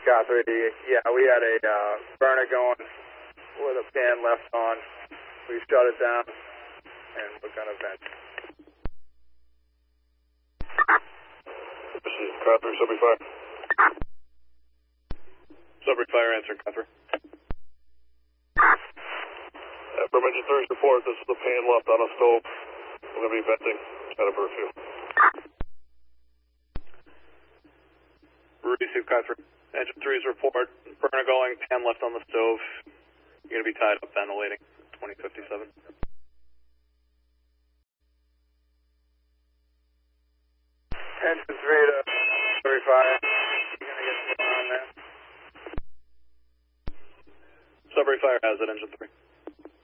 Got 3. Yeah, we had a burner going with a pan left on. We shut it down, and we're going to vent. This is Car 3, Subway Fire. Subway Fire, answering Car 3. From Engine 3's report, this is the pan left on a stove. We're going to be venting out of Burfield. Receive Car 3. Engine 3's report, burner going, pan left on the stove. You're going to be tied up ventilating, 2057. Engine 3 to Subway Fire. You're going to get on there. Subway Fire has it, Engine 3.